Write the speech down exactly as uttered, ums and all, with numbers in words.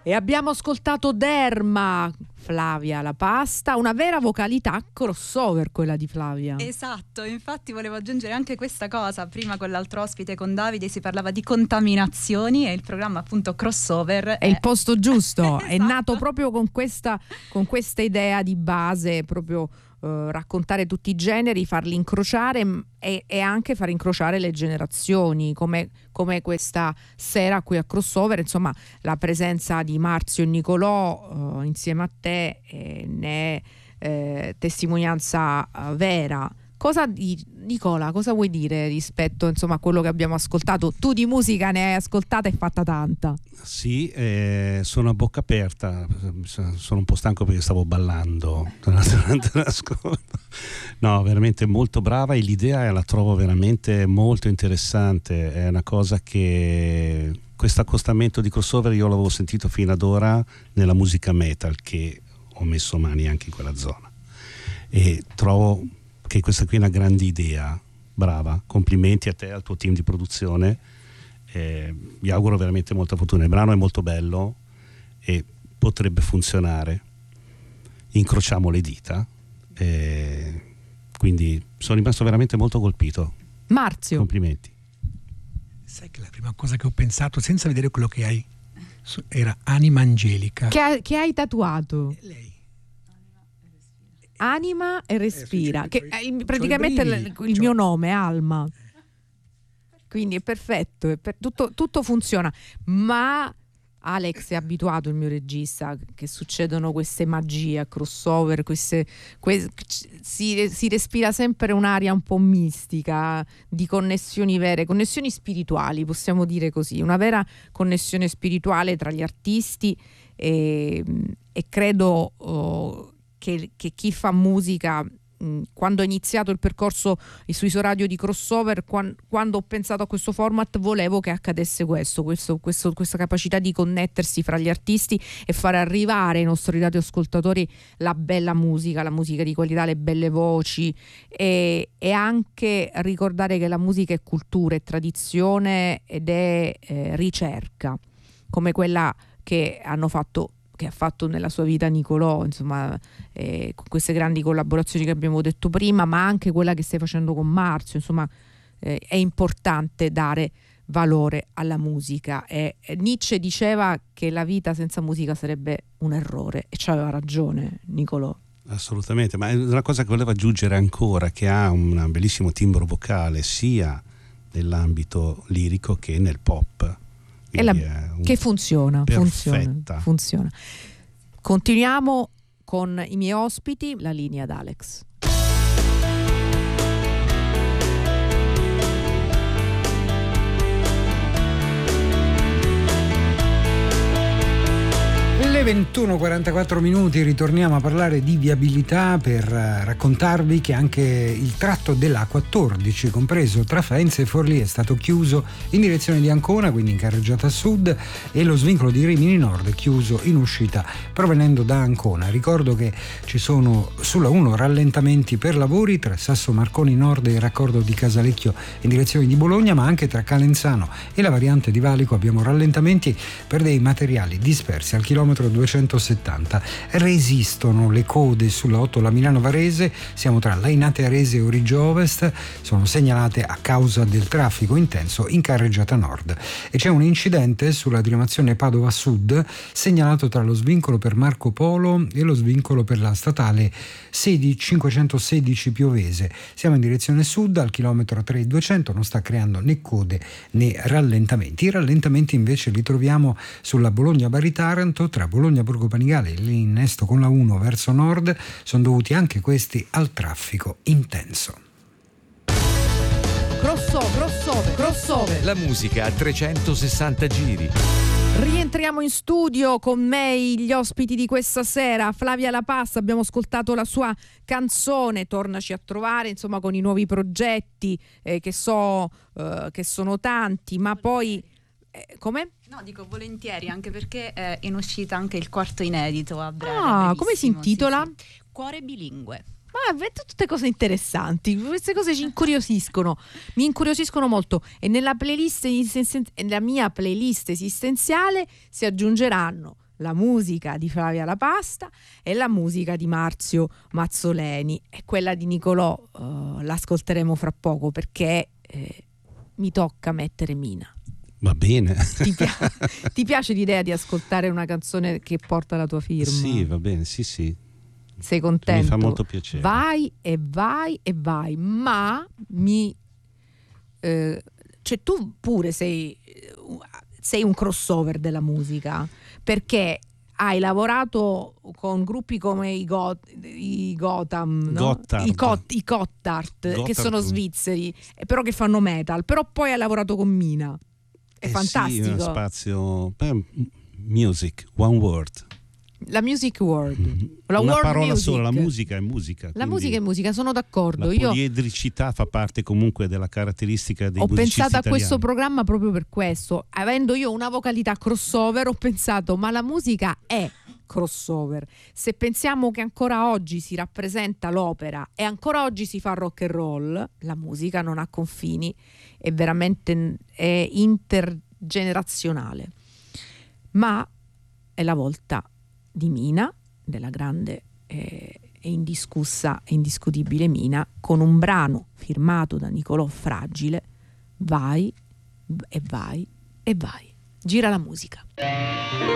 E abbiamo ascoltato Derma, Flavia La Pasta, una vera vocalità crossover quella di Flavia. Esatto, infatti volevo aggiungere anche questa cosa. Prima con l'altro ospite, con Davide, si parlava di contaminazioni e il programma appunto crossover è, è il posto giusto. Esatto. È nato proprio con questa, con questa idea di base, proprio Uh, raccontare tutti i generi, farli incrociare m- e, e anche far incrociare le generazioni, come, come questa sera qui a Crossover. Insomma, la presenza di Marzio e Nicolò uh, insieme a te eh, ne è eh, testimonianza uh, vera. Cosa di Nicola, cosa vuoi dire rispetto insomma a quello che abbiamo ascoltato? Tu di musica ne hai ascoltata e fatta tanta. Sì, eh, sono a bocca aperta, sono un po' stanco perché stavo ballando durante l'ascolto. No, veramente molto brava, e l'idea la trovo veramente molto interessante. È una cosa che questo accostamento di crossover io l'avevo sentito fino ad ora nella musica metal, che ho messo mani anche in quella zona, e trovo che questa qui è una grande idea. Brava, complimenti a te e al tuo team di produzione. Eh, vi auguro veramente molta fortuna. Il brano è molto bello e potrebbe funzionare. Incrociamo le dita. Eh, quindi sono rimasto veramente molto colpito. Marzio, complimenti. Sai che la prima cosa che ho pensato, senza vedere quello che hai, era Anima Angelica. Che, ha, che hai tatuato? Lei. Anima e respira, eh, che c'ho, è praticamente il, il mio nome, Alma. Quindi è perfetto, è per, tutto, tutto funziona. Ma Alex è abituato, il mio regista, che succedono queste magie a crossover, queste, que, si, si respira sempre un'aria un po' mistica, di connessioni vere, connessioni spirituali, possiamo dire così, una vera connessione spirituale tra gli artisti, e, e credo oh, Che, che chi fa musica, mh, quando ho iniziato il percorso su Isoradio di crossover, quan, quando ho pensato a questo format, volevo che accadesse questo, questo, questo, questa capacità di connettersi fra gli artisti e far arrivare ai nostri radioascoltatori la bella musica, la musica di qualità, le belle voci, e, e anche ricordare che la musica è cultura, è tradizione ed è eh, ricerca, come quella che hanno fatto che ha fatto nella sua vita Nicolò, insomma, eh, con queste grandi collaborazioni che abbiamo detto prima, ma anche quella che stai facendo con Marzio. Insomma, eh, è importante dare valore alla musica, e Nietzsche diceva che la vita senza musica sarebbe un errore, e c'aveva ragione Nicolò. Assolutamente, ma è una cosa che volevo aggiungere ancora, che ha un bellissimo timbro vocale sia nell'ambito lirico che nel pop. E la, che funziona, funziona, funziona. Continuiamo con i miei ospiti, la linea ad Alex. Le ventuno e quarantaquattro minuti, ritorniamo a parlare di viabilità per raccontarvi che anche il tratto della A quattordici, compreso tra Faenza e Forlì, è stato chiuso in direzione di Ancona, quindi in carreggiata sud, e lo svincolo di Rimini Nord è chiuso in uscita provenendo da Ancona. Ricordo che ci sono sulla uno rallentamenti per lavori tra Sasso Marconi Nord e il raccordo di Casalecchio in direzione di Bologna, ma anche tra Calenzano e la variante di Valico abbiamo rallentamenti per dei materiali dispersi al chilometro duecentosettanta. Resistono le code sulla otto la Milano Varese, siamo tra Lainate Arese e Origio Ovest, sono segnalate a causa del traffico intenso in carreggiata nord, e c'è un incidente sulla diramazione Padova Sud segnalato tra lo svincolo per Marco Polo e lo svincolo per la statale cinquecentosedici Piovese. Siamo in direzione sud al chilometro tre duecento, non sta creando né code né rallentamenti. I rallentamenti invece li troviamo sulla Bologna Bari Taranto, tra Bologna Borgo Panigale e l'innesto con la uno verso nord, sono dovuti anche questi al traffico intenso. Crossover, crossover, crossover. La musica a trecentosessanta giri. Rientriamo in studio, con me gli ospiti di questa sera. Flavia La Pasta, abbiamo ascoltato la sua canzone Tornaci a trovare, insomma, con i nuovi progetti eh, che so eh, che sono tanti, ma poi eh, come? No, dico volentieri, anche perché è in uscita anche il quarto inedito a breve. Ah, come si intitola? Sì, sì. Cuore bilingue. Ma avete tutte cose interessanti, queste cose ci incuriosiscono, mi incuriosiscono molto, e nella playlist nella mia playlist esistenziale si aggiungeranno la musica di Flavia La Pasta e la musica di Marzio Mazzoleni, e quella di Nicolò uh, l'ascolteremo fra poco perché eh, mi tocca mettere Mina. Va bene. Ti, pia- ti piace l'idea di ascoltare una canzone che porta la tua firma? Sì, va bene, sì sì. Sei contento? Mi fa molto piacere. Vai e vai e vai, ma mi eh, cioè tu pure sei sei un crossover della musica, perché hai lavorato con gruppi come i, Got- i Gotham, no? Gotthard. I, Cot- i Gotthard, Gotthard. che sono svizzeri, eh, però che fanno metal, però poi hai lavorato con Mina. È Eh fantastico. Sì, uno spazio. Beh, music, one word. La music world, la Una world parola music. sola, la musica è musica. La quindi musica è musica, sono d'accordo. La Io poliedricità fa parte comunque della caratteristica dei ho musicisti pensato a italiani. questo programma proprio per questo. Avendo io una vocalità crossover, ho pensato, ma la musica è crossover. Se pensiamo che ancora oggi si rappresenta l'opera e ancora oggi si fa rock and roll, la musica non ha confini, è veramente è intergenerazionale. Ma è la volta di Mina, della grande e indiscussa e indiscutibile Mina, con un brano firmato da Nicolò Fragile. Vai e vai e vai. Gira la musica.